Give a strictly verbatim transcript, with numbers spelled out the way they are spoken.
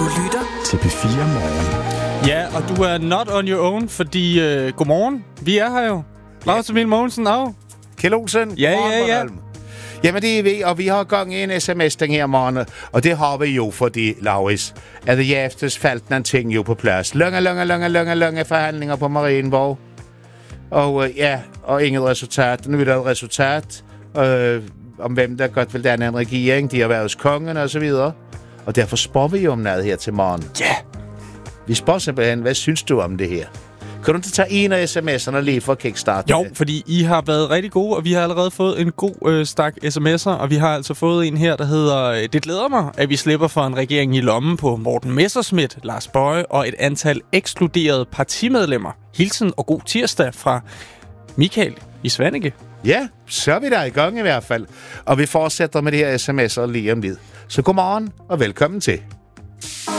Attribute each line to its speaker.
Speaker 1: Du lytter
Speaker 2: til P fire Morgen.
Speaker 3: Ja, og du er not on your own, fordi øh, godmorgen. Vi er her jo. Lars Emil Mogensen, af.
Speaker 4: Kjeld Olsen.
Speaker 3: Ja, ja, ja.
Speaker 4: Jamen, det er vi, og vi har gang i en sms den her morgen, og det har vi jo, fordi, Lauris, at i aftes faldt nogle ting jo på plads. Lange, lange, lange, lange, lange forhandlinger på Marienborg. Og øh, ja, og inget resultat. Nu er der et resultat øh, om hvem der godt vil danne en regering. De har været hos kongen og så videre. Og derfor spår vi jo om noget her til morgen.
Speaker 3: Ja. Yeah.
Speaker 4: Vi spår simpelthen, hvad synes du om det her? Kan du ikke tage en af sms'erne lige for at kickstarte?
Speaker 3: Jo, fordi I har været rigtig gode, og vi har allerede fået en god øh, stak sms'er, og vi har altså fået en her, der hedder: øh, det glæder mig, at vi slipper for en regering i lommen på Morten Messerschmidt, Lars Boje og et antal ekskluderede partimedlemmer. Hilsen og god tirsdag fra Michael i Svanike.
Speaker 4: Ja, så er vi der i gang i hvert fald. Og vi fortsætter med de her sms'er lige om lidt. Så godmorgen og velkommen til.